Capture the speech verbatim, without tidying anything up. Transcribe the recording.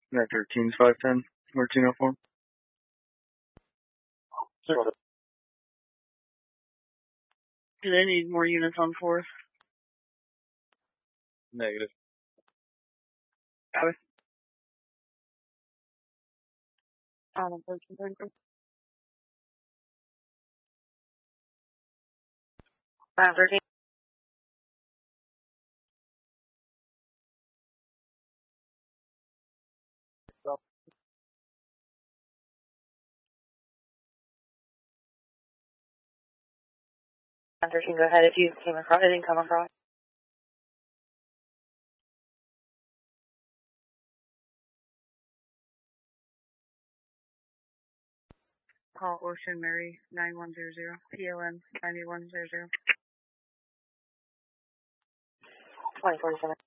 That thirteen's five ten. Where's uniform? Do they need more units on fourth? Negative. Got it. Um, thirteen thirty-three. five thirteen. five thirteen, go ahead if you came across, I didn't come across. Call Ocean Mary nine one zero zero, P O N nine one zero zero. twenty forty-seven.